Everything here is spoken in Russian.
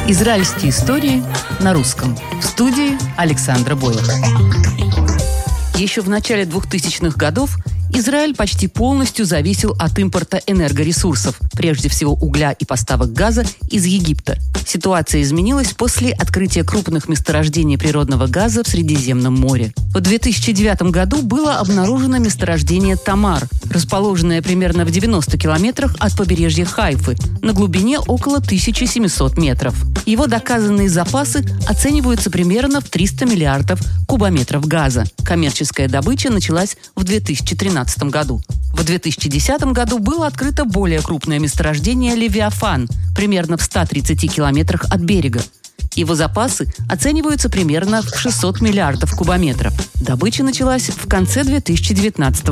Израильские истории на русском. В студии Александра Бойко. Еще в начале 2000-х годов Израиль почти полностью зависел от импорта энергоресурсов, прежде всего угля и поставок газа из Египта. Ситуация изменилась после открытия крупных месторождений природного газа в Средиземном море. В 2009 году было обнаружено месторождение Тамар, расположенное примерно в 90 километрах от побережья Хайфы, на глубине около 1700 метров. Его доказанные запасы оцениваются примерно в 300 миллиардов кубометров газа. Коммерческая добыча началась в 2013 году. В 2010 году было открыто более крупное месторождение «Левиафан», примерно в 130 километрах от берега. Его запасы оцениваются примерно в 600 миллиардов кубометров. Добыча началась в конце 2019